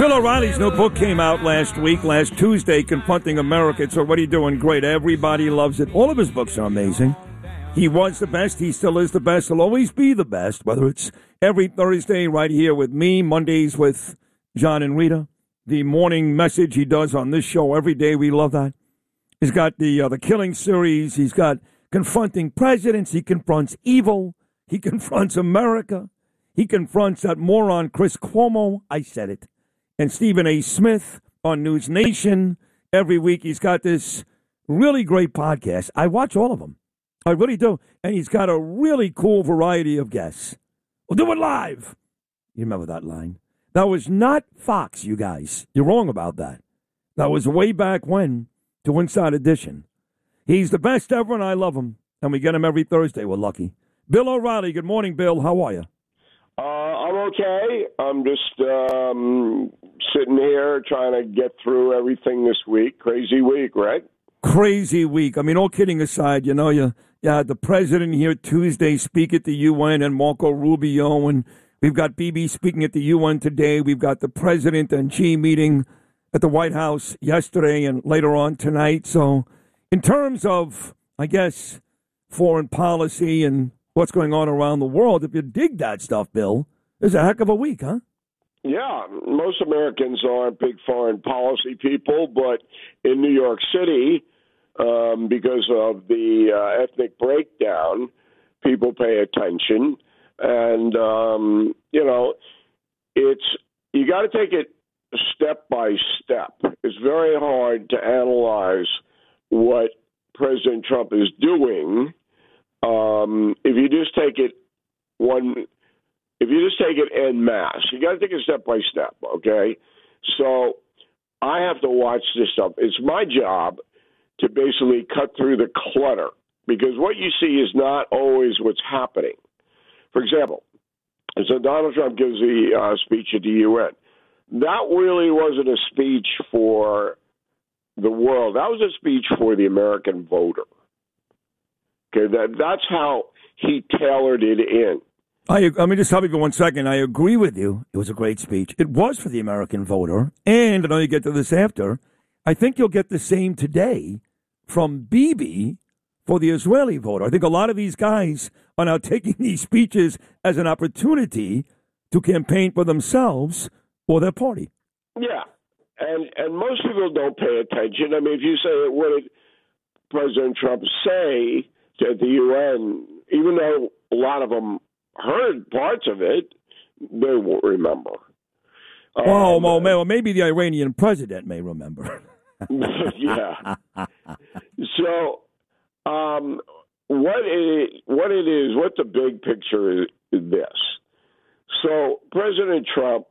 Bill O'Reilly's new book came out last Tuesday, Confronting America. It's already doing great. Everybody loves it. All of his books are amazing. He was the best. He still is the best. He'll always be the best, whether it's every Thursday right here with me, Mondays with John and Rita, the morning message he does on this show every day. We love that. He's got the Killing series. He's got Confronting Presidents. He confronts evil. He confronts America. He confronts that moron Chris Cuomo. I said it. And Stephen A. Smith on News Nation. Every week he's got this really great podcast. I watch all of them. I really do. And he's got a really cool variety of guests. We'll do it live. You remember that line? That was not Fox, you guys. You're wrong about that. That was way back when to Inside Edition. He's the best ever, and I love him. And we get him every Thursday. We're lucky. Bill O'Reilly. Good morning, Bill. How are you? I'm okay. I'm just sitting here trying to get through everything this week. Crazy week, right? Crazy week. I mean, all kidding aside, you had the president here Tuesday speak at the UN and Marco Rubio, and we've got Bibi speaking at the UN today. We've got the president and Xi meeting at the White House yesterday and later on tonight. So in terms of, I guess, foreign policy and what's going on around the world, if you dig that stuff, Bill, it's a heck of a week, huh? Yeah, most Americans aren't big foreign policy people, but in New York City, because of the ethnic breakdown, people pay attention. And, you got to take it step by step. It's very hard to analyze what President Trump is doing if you just take it en masse. You got to take it step by step, okay? So I have to watch this stuff. It's my job to basically cut through the clutter because what you see is not always what's happening. For example, so Donald Trump gives the speech at the UN. That really wasn't a speech for the world. That was a speech for the American voter. Okay, that's how he tailored it in. Let me just stop you for 1 second. I agree with you. It was a great speech. It was for the American voter. And I know you get to this after. I think you'll get the same today from Bibi for the Israeli voter. I think a lot of these guys are now taking these speeches as an opportunity to campaign for themselves or their party. Yeah. And most people don't pay attention. I mean, if you say, what did President Trump say at the UN, even though a lot of them heard parts of it, they won't remember. Well, maybe the Iranian president may remember. Yeah. So, what the big picture is this. So, President Trump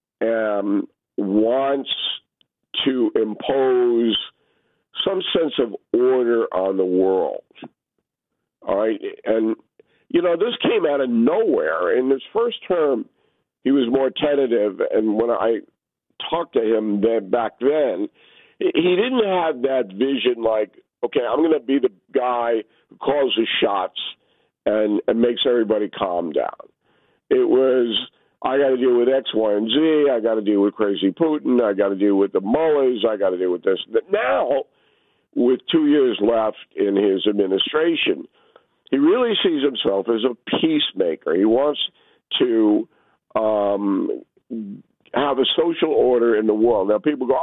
wants to impose some sense of order on the world. All right. And, this came out of nowhere. In his first term, he was more tentative. And when I talked to him back then, he didn't have that vision like, okay, I'm going to be the guy who calls the shots and makes everybody calm down. It was, I got to deal with X, Y, and Z. I got to deal with crazy Putin. I got to deal with the mullahs. I got to deal with this. But now, with 2 years left in his administration, he really sees himself as a peacemaker. He wants to have a social order in the world. Now, people go,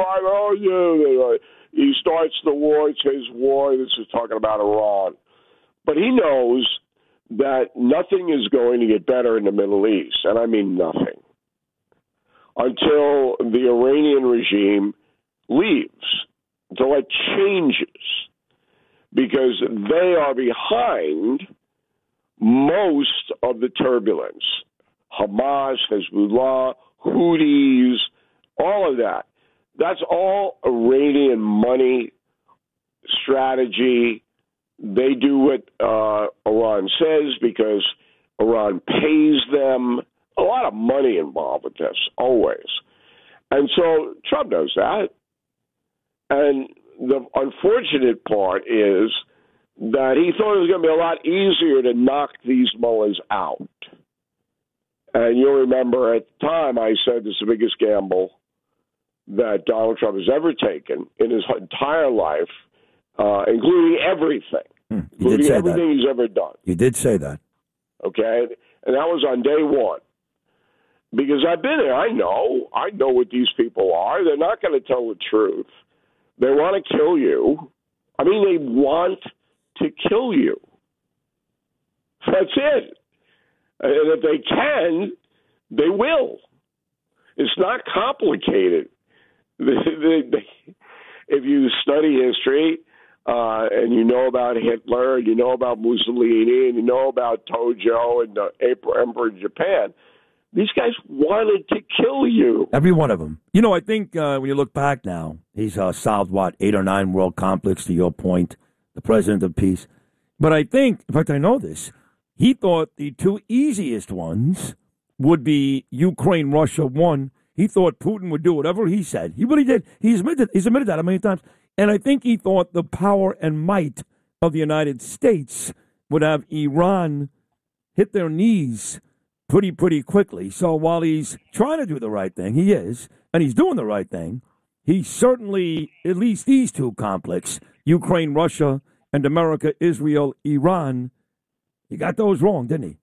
he starts the war, it's his war. This is talking about Iran. But he knows that nothing is going to get better in the Middle East, and I mean nothing, until the Iranian regime leaves, until it changes, because they are behind most of the turbulence. Hamas, Hezbollah, Houthis, all of that. That's all Iranian money, strategy. They do what Iran says because Iran pays them. A lot of money involved with this, always. And so Trump knows that. And the unfortunate part is that he thought it was going to be a lot easier to knock these mullahs out. And you'll remember at the time I said this is the biggest gamble that Donald Trump has ever taken in his entire life, including everything, including everything he's ever done. You did say that. Okay? And that was on day one. Because I've been there. I know what these people are. They're not going to tell the truth. They want to kill you. I mean, they want to kill you. That's it. And if they can, they will. It's not complicated. If you study history and you know about Hitler, and you know about Mussolini, and you know about Tojo and the Emperor of Japan, these guys wanted to kill you. Every one of them. You know, I think when you look back now, he's solved, 8 or 9 world conflicts, to your point, the president of peace. But I think, in fact, I know this, he thought the 2 easiest ones would be Ukraine, Russia, 1. He thought Putin would do whatever he said. He really did. He's admitted that many times. And I think he thought the power and might of the United States would have Iran hit their knees pretty quickly. So while he's trying to do the right thing, he is, and he's doing the right thing, he certainly, at least these 2 conflicts, Ukraine, Russia, and America, Israel, Iran, he got those wrong, didn't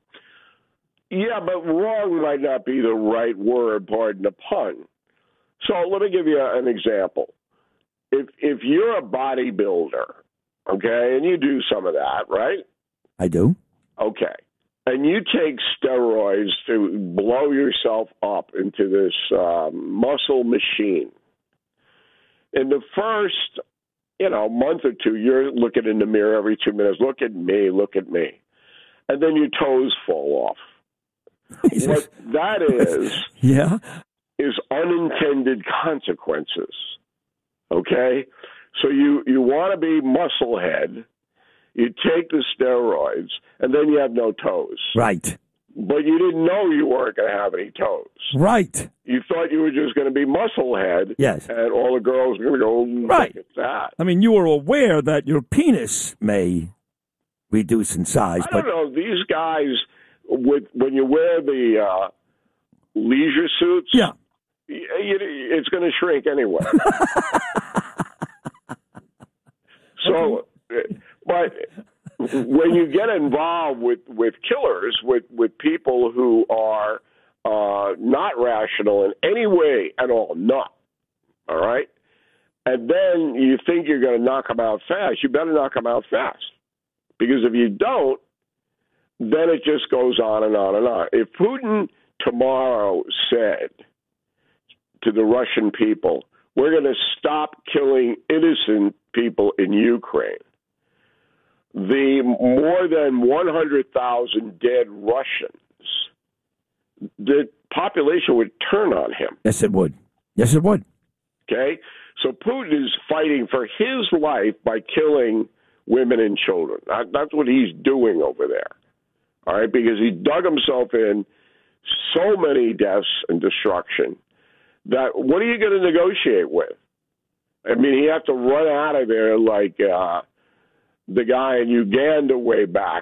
he? Yeah, but wrong might not be the right word, pardon the pun. So let me give you an example. If you're a bodybuilder, okay, and you do some of that, right? I do. Okay. And you take steroids to blow yourself up into this muscle machine. In the first, month or 2, you're looking in the mirror every 2 minutes. Look at me. And then your toes fall off. What that is, is unintended consequences. Okay? So you want to be musclehead. You take the steroids, and then you have no toes. Right. But you didn't know you weren't going to have any toes. Right. You thought you were just going to be musclehead. Yes. And all the girls were going to go, right. Look at that. I mean, you were aware that your penis may reduce in size. I don't know. These guys, when you wear the leisure suits, it's going to shrink anyway. So... But when you get involved with killers, with people who are not rational in any way at all, not, all right? And then you think you're going to knock them out fast, you better knock them out fast. Because if you don't, then it just goes on and on and on. If Putin tomorrow said to the Russian people, we're going to stop killing innocent people in Ukraine, the more than 100,000 dead Russians, the population would turn on him. Yes, it would. Yes, it would. Okay? So Putin is fighting for his life by killing women and children. That's what he's doing over there. All right? Because he dug himself in so many deaths and destruction that what are you going to negotiate with? I mean, you have to run out of there like... the guy in Uganda way back,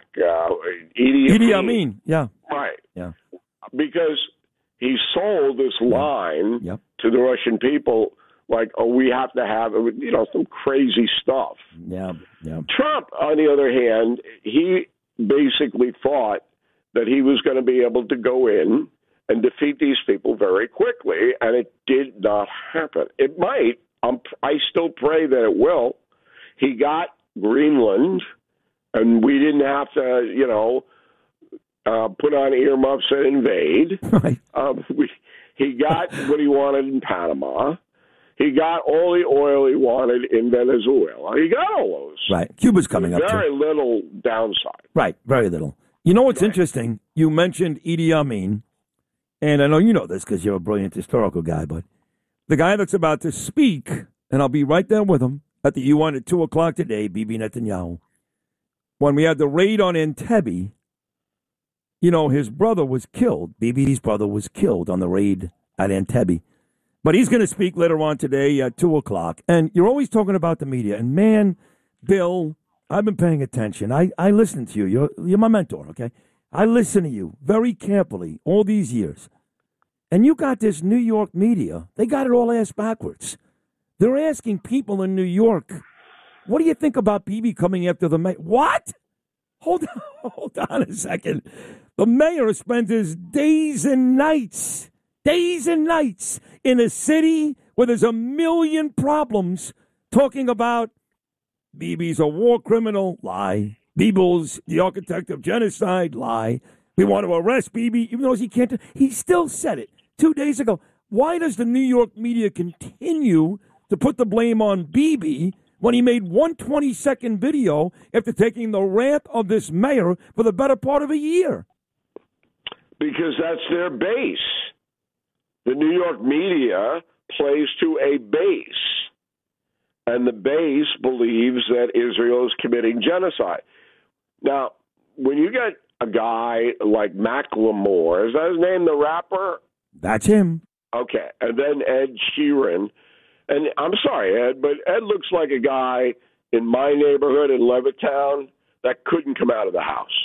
Idi Amin. Yeah. Right. Yeah. Because he sold this line to the Russian people like, we have to have, some crazy stuff. Yeah. Trump, on the other hand, he basically thought that he was going to be able to go in and defeat these people very quickly, and it did not happen. It might. I still pray that it will. He got Greenland, and we didn't have to, put on earmuffs and invade. Right. He got what he wanted in Panama. He got all the oil he wanted in Venezuela. He got all those. Right. Cuba's coming up, very too. little downside. Right. Very little. You know what's interesting? You mentioned Idi Amin, and I know you know this because you're a brilliant historical guy, but the guy that's about to speak, and I'll be right there with him, at the UN at 2 o'clock today, Bibi Netanyahu. When we had the raid on Entebbe, his brother was killed. Bibi's brother was killed on the raid at Entebbe. But he's going to speak later on today at 2 o'clock. And you're always talking about the media. And man, Bill, I've been paying attention. I listen to you. You're my mentor, okay? I listen to you very carefully all these years. And you got this New York media. They got it all ass backwards. They're asking people in New York, what do you think about Bibi coming after the mayor? What? Hold on a second. The mayor spends his days and nights in a city where there's a million problems talking about Bibi's a war criminal, lie. Bibi's the architect of genocide, lie. We want to arrest Bibi, even though he can't. He still said it 2 days ago. Why does the New York media continue to put the blame on Bibi when he made one 20-second video after taking the wrath of this mayor for the better part of a year? Because that's their base. The New York media plays to a base, and the base believes that Israel is committing genocide. Now, when you get a guy like Macklemore, is that his name, the rapper? That's him. Okay, and then Ed Sheeran. And I'm sorry, Ed, but Ed looks like a guy in my neighborhood in Levittown that couldn't come out of the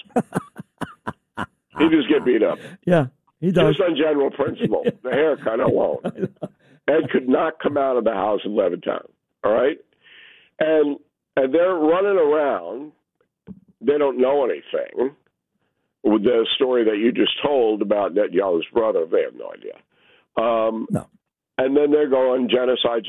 house. He just get beat up. Yeah, he does. Just on general principle. The haircut alone. Ed could not come out of the house in Levittown. All right? And they're running around. They don't know anything. With the story that you just told about Netanyahu's brother, they have no idea. No. And then they're going genocide.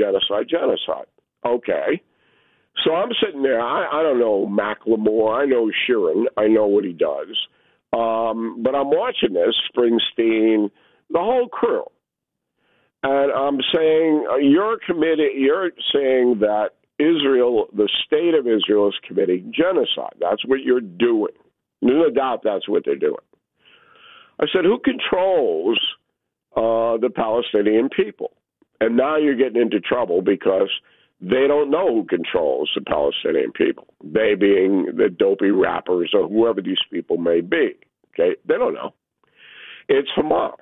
Okay. So I'm sitting there. I don't know Macklemore. I know Sheeran. I know what he does. But I'm watching this, Springsteen, the whole crew. And I'm saying, you're saying that Israel, the state of Israel, is committing genocide. That's what you're doing. No doubt that's what they're doing. I said, who controls the Palestinian people? And now you're getting into trouble because they don't know who controls the Palestinian people, they being the dopey rappers or whoever these people may be. Okay, they don't know. It's Hamas.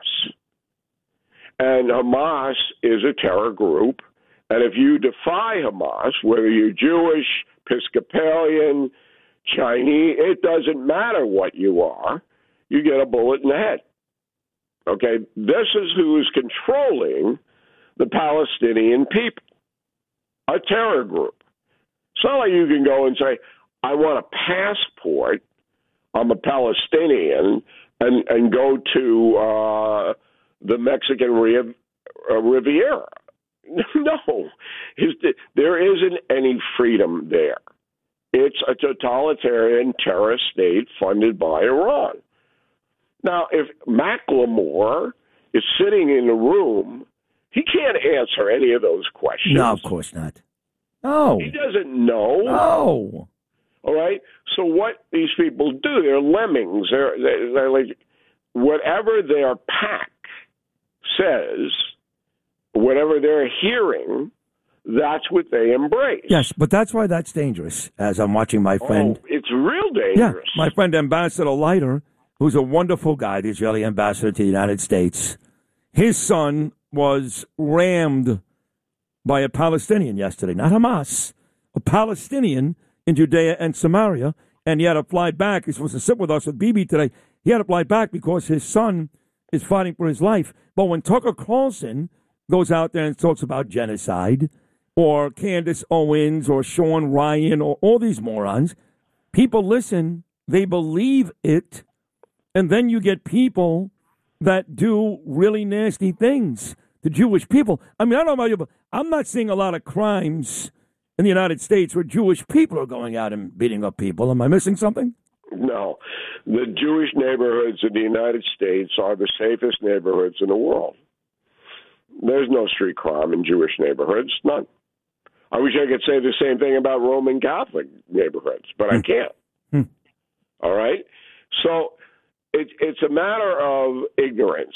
And Hamas is a terror group. And if you defy Hamas, whether you're Jewish, Episcopalian, Chinese, it doesn't matter what you are, you get a bullet in the head. Okay, this is who is controlling the Palestinian people, a terror group. It's not like you can go and say, I want a passport, I'm a Palestinian, and go to the Mexican Riviera. No, there isn't any freedom there. It's a totalitarian terrorist state funded by Iran. Now, if Macklemore is sitting in a room, he can't answer any of those questions. No, of course not. No. He doesn't know. No. All right? So what these people do, they're lemmings. They're like, whatever their pack says, whatever they're hearing, that's what they embrace. Yes, but that's why that's dangerous, as I'm watching my friend. Oh, it's real dangerous. Yeah, my friend Ambassador Leiter, who's a wonderful guy, the Israeli ambassador to the United States. His son was rammed by a Palestinian yesterday, not Hamas, a Palestinian in Judea and Samaria, and he had to fly back. He's supposed to sit with us with Bibi today. He had to fly back because his son is fighting for his life. But when Tucker Carlson goes out there and talks about genocide, or Candace Owens, or Sean Ryan, or all these morons, people listen, they believe it, and then you get people that do really nasty things to Jewish people. I mean, I don't know about you, but I'm not seeing a lot of crimes in the United States where Jewish people are going out and beating up people. Am I missing something? No. The Jewish neighborhoods in the United States are the safest neighborhoods in the world. There's no street crime in Jewish neighborhoods, none. I wish I could say the same thing about Roman Catholic neighborhoods, but I can't. All right? So it's a matter of ignorance,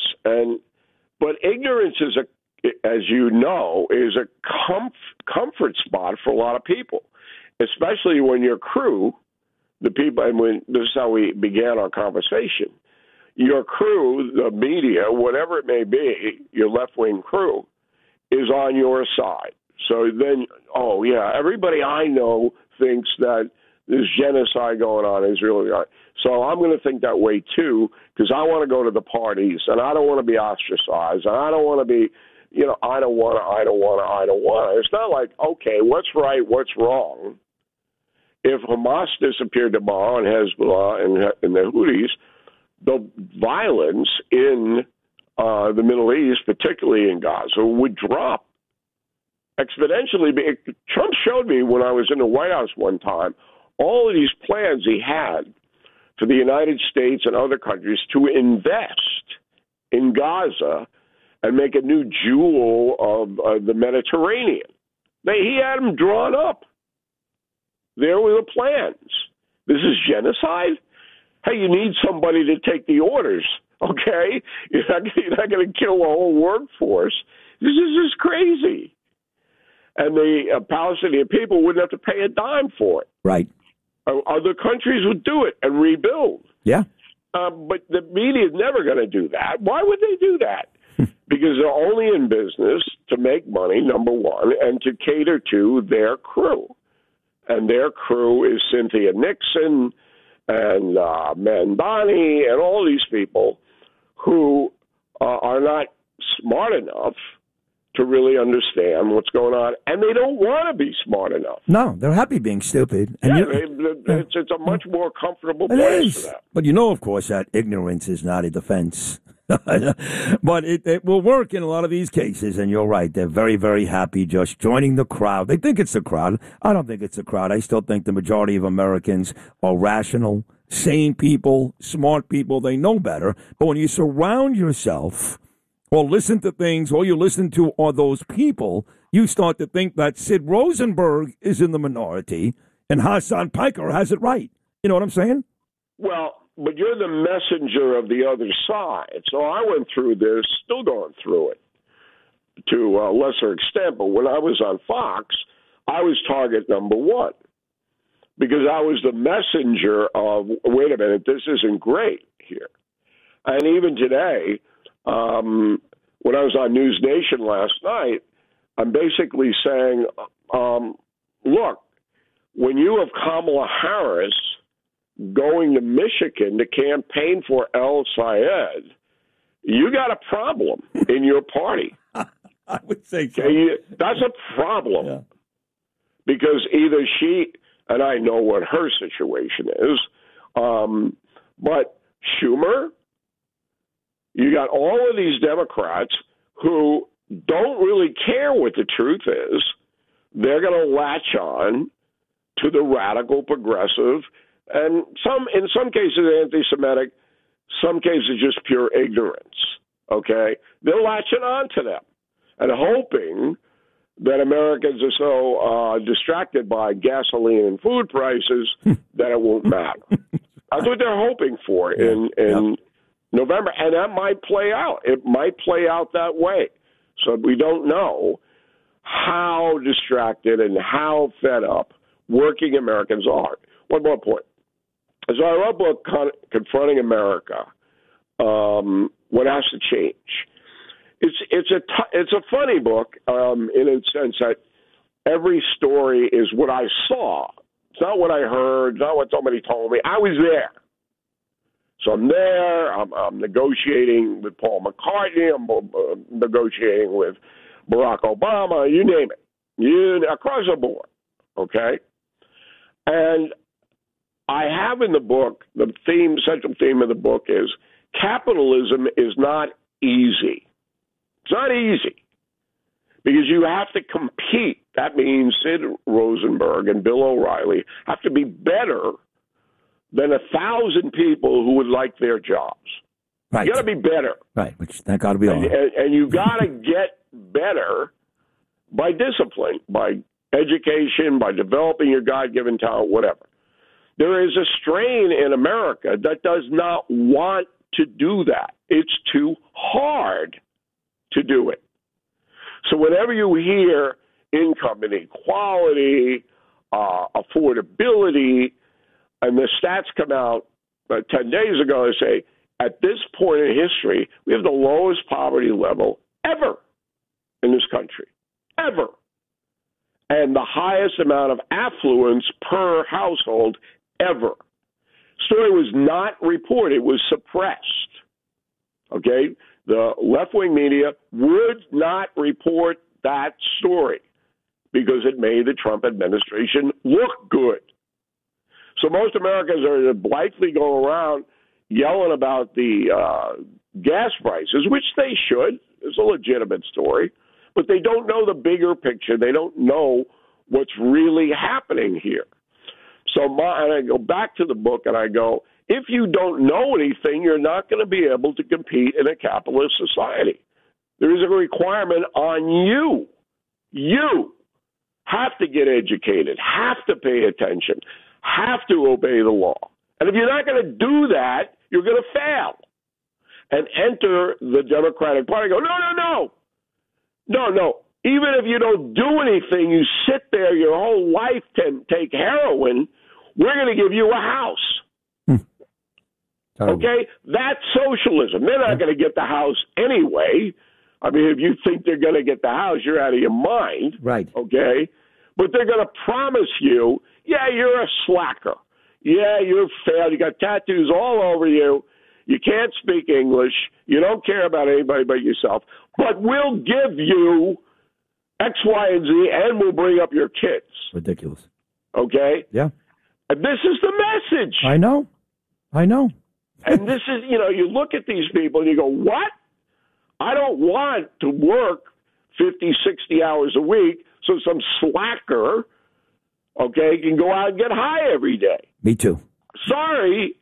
but ignorance is as you know, is a comfort spot for a lot of people, especially when your crew, the people, and this is how we began our conversation. Your crew, the media, whatever it may be, your left-wing crew, is on your side. So then, everybody I know thinks that there's genocide going on in Israel. So I'm going to think that way, too, because I want to go to the parties, and I don't want to be ostracized, and I don't want to be, I don't want to. It's not like, okay, what's right, what's wrong? If Hamas disappeared tomorrow and Hezbollah and the Houthis, the violence in the Middle East, particularly in Gaza, would drop exponentially. Trump showed me when I was in the White House one time all of these plans he had for the United States and other countries to invest in Gaza and make a new jewel of the Mediterranean. He had them drawn up. There were the plans. This is genocide? Hey, you need somebody to take the orders, okay? You're not going to kill the whole workforce. This is just crazy. And the Palestinian people wouldn't have to pay a dime for it. Right. Other countries would do it and rebuild. Yeah. But the media is never going to do that. Why would they do that? Because they're only in business to make money, number one, and to cater to their crew. And their crew is Cynthia Nixon and Mandani and all these people who are not smart enough to really understand what's going on, and they don't want to be smart enough. No, they're happy being stupid. And it's a much more comfortable place for that. But of course, that ignorance is not a defense. But it will work in a lot of these cases, and you're right. They're very, very happy just joining the crowd. They think it's the crowd. I don't think it's the crowd. I still think the majority of Americans are rational, sane people, smart people. They know better. But when you surround yourself or listen to things, all you listen to are those people, you start to think that Sid Rosenberg is in the minority and Hassan Piker has it right. You know what I'm saying? Well, but you're the messenger of the other side. So I went through this, still going through it to a lesser extent. But when I was on Fox, I was target number one because I was the messenger of, wait a minute, this isn't great here. And even today, when I was on News Nation last night, I'm basically saying, look, when you have Kamala Harris going to Michigan to campaign for El Sayed, you got a problem in your party. I would say so. That's a problem because either she, and I know what her situation is, but Schumer, you got all of these Democrats who don't really care what the truth is. They're going to latch on to the radical progressive and in some cases anti-Semitic, some cases just pure ignorance, okay? They're latching on to them and hoping that Americans are so distracted by gasoline and food prices that it won't matter. That's what they're hoping for in November, and that might play out. It might play out that way. So we don't know how distracted and how fed up working Americans are. One more point. So I wrote a book, Confronting America, What Has to Change. It's a funny book in a sense that every story is what I saw. It's not what I heard, not what somebody told me. I was there. So I'm there. I'm negotiating with Paul McCartney. I'm negotiating with Barack Obama. You name it. Across the board. Okay? And I have in the book, the central theme of the book is capitalism is not easy. It's not easy because you have to compete. That means Sid Rosenberg and Bill O'Reilly have to be better than 1,000 people who would like their jobs. Right. You got to be better. Right, which thank God we are. And you got to get better by discipline, by education, by developing your God-given talent, whatever. There is a strain in America that does not want to do that. It's too hard to do it. So whenever you hear income inequality, affordability, and the stats come out 10 days ago, they say, at this point in history, we have the lowest poverty level ever in this country, ever. and the highest amount of affluence per household ever. Story was not reported, it was suppressed. Okay? The left-wing media would not report that story because it made the Trump administration look good. So most Americans are blithely going around yelling about the gas prices, which they should. It's a legitimate story. But they don't know the bigger picture. They don't know what's really happening here. So and I go back to the book and I go, if you don't know anything, you're not going to be able to compete in a capitalist society. There is a requirement on you. You have to get educated, have to pay attention, have to obey the law. And if you're not going to do that, you're going to fail. And enter the Democratic Party. Go, no. Even if you don't do anything, you sit there your whole life to take heroin, we're going to give you a house. Okay? That's socialism. They're not going to get the house anyway. I mean, if you think they're going to get the house, you're out of your mind. Right. Okay? But they're going to promise you, yeah, you're a slacker. Yeah, you've failed. You got tattoos all over you. You can't speak English. You don't care about anybody but yourself. But we'll give you X, Y, and Z, and we'll bring up your kids. Ridiculous. Okay? Yeah. And this is the message. I know. And this is, you look at these people and you go, what? I don't want to work 50, 60 hours a week so some slacker, okay, can go out and get high every day. Me too. Sorry.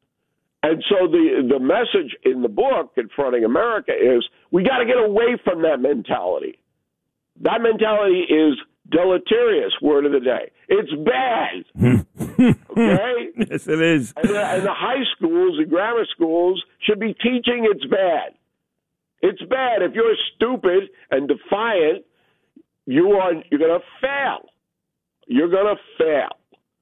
And so the message in the book, Confronting America, is we got to get away from that mentality. That mentality is deleterious, word of the day. It's bad. Okay? Yes, it is. And the high schools and grammar schools should be teaching it's bad. It's bad. If you're stupid and defiant, you're going to fail. You're going to fail.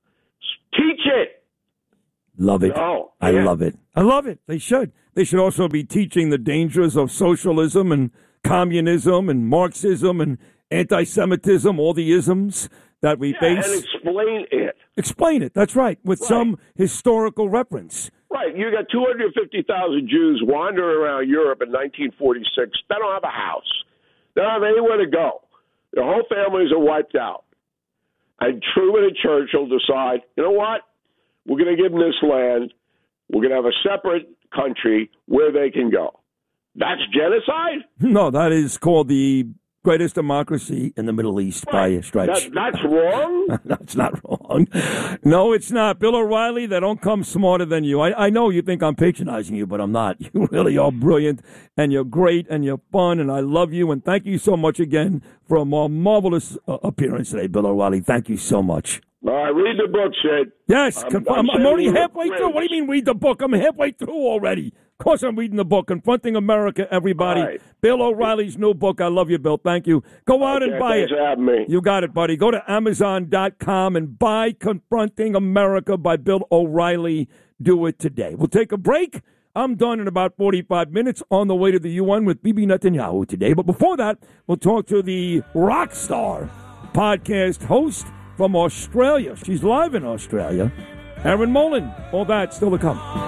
Teach it. Love it. No, I love it. I love it. They should. They should also be teaching the dangers of socialism and communism and Marxism and anti-Semitism, all the isms that we face. And explain it. Explain it. That's right. With some historical reference. Right. You got 250,000 Jews wandering around Europe in 1946. They don't have a house. They don't have anywhere to go. Their whole families are wiped out. And Truman and Churchill decide, you know what? We're going to give them this land. We're going to have a separate country where they can go. That's genocide? No, that is called the greatest democracy in the Middle East by a stretch. That's wrong? That's not wrong. No, it's not. Bill O'Reilly, they don't come smarter than you. I know you think I'm patronizing you, but I'm not. You really are brilliant, and you're great, and you're fun, and I love you, and thank you so much again for a more marvelous appearance today, Bill O'Reilly. Thank you so much. All right, read the book, Sid. Yes, I'm already halfway through. What do you mean read the book? I'm halfway through already. Of course I'm reading the book, Confronting America, everybody. Right. Bill O'Reilly's new book. I love you, Bill. Thank you. Go out and buy it. Thanks for having me. You got it, buddy. Go to Amazon.com and buy Confronting America by Bill O'Reilly. Do it today. We'll take a break. I'm done in about 45 minutes on the way to the UN with Bibi Netanyahu today. But before that, we'll talk to the rock star podcast host from Australia. She's live in Australia. Erin Molan. All that still to come.